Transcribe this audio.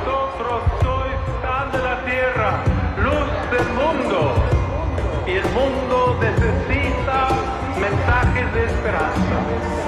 Vosotros sois sal de la tierra, luz del mundo, y el mundo necesita